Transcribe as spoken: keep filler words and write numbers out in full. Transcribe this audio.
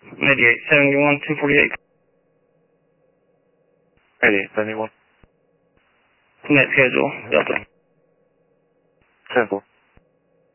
eighty-eight seventy-one, two forty-eight. eighty-eight seventy-one. Net schedule, Delta. ten four.